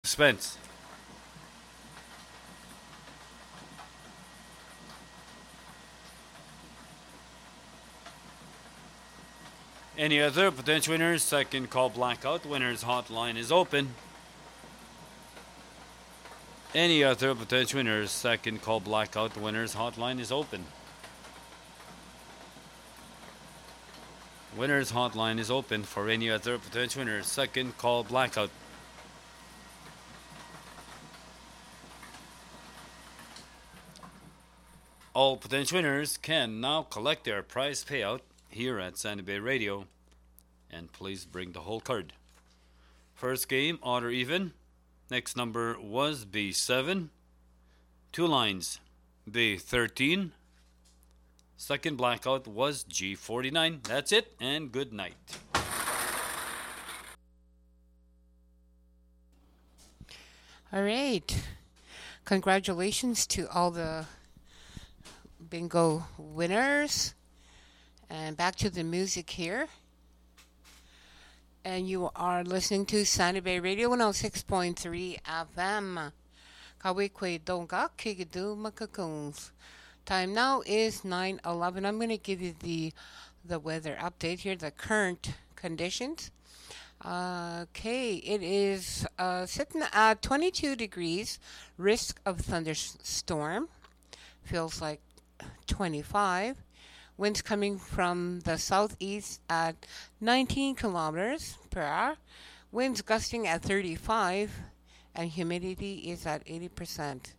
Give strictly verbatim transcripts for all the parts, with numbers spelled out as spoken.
Spence. Any other potential winners? Second call blackout. Winners hotline is open. Any other potential winners? Second call blackout. Winners hotline is open. Winners hotline is open for any other potential winners. Second call blackout. All potential winners can now collect their prize payout here at Sandy Bay Radio, and please bring the whole card. First game, odd or even. Next number was B seven. Two lines, B thirteen. Second blackout was G forty-nine. That's it, and good night. All right. Congratulations to all the bingo winners. And back to the music here. And you are listening to Sandy Bay Radio one oh six point three F M. Kawikwe Donga Kigadu Makakoons. Time now is nine eleven. I'm going to give you the the weather update here, the current conditions. Uh, okay, it is uh, sitting at twenty-two degrees, risk of thunderstorm. Feels like twenty-five. Winds coming from the southeast at nineteen kilometers per hour. Winds gusting at thirty-five, and humidity is at eighty percent.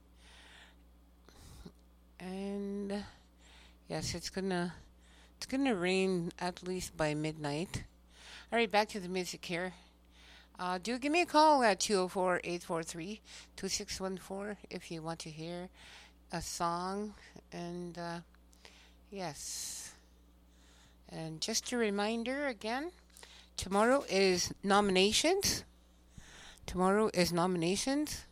And yes, it's gonna it's gonna rain at least by midnight. All right, back to the music here. Uh, do give me a call at two oh four, eight four three, two six one four if you want to hear a song. And uh, yes. And just a reminder again, tomorrow is nominations. Tomorrow is nominations.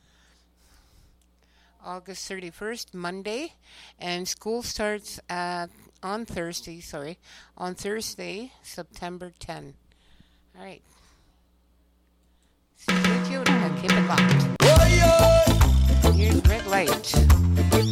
August thirty-first, Monday. And school starts at, on Thursday, sorry, on Thursday, September tenth. All right. Stay tuned and keep it locked. Here's Red Light.